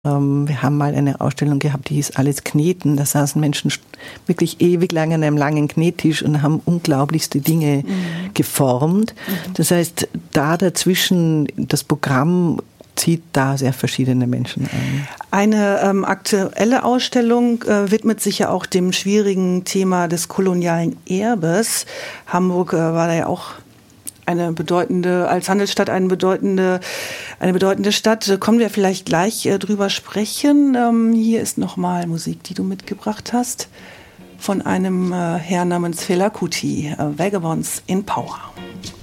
Wir haben mal eine Ausstellung gehabt, die hieß Alles Kneten. Da saßen Menschen wirklich ewig lang an einem langen Knettisch und haben unglaublichste Dinge geformt. Das heißt, da dazwischen das Programm zieht da sehr verschiedene Menschen ein. Eine aktuelle Ausstellung widmet sich ja auch dem schwierigen Thema des kolonialen Erbes. Hamburg war da ja auch als Handelsstadt eine bedeutende Stadt. Können wir vielleicht gleich drüber sprechen. Hier ist nochmal Musik, die du mitgebracht hast, von einem Herrn namens Fela Kuti, Vagabonds in Power.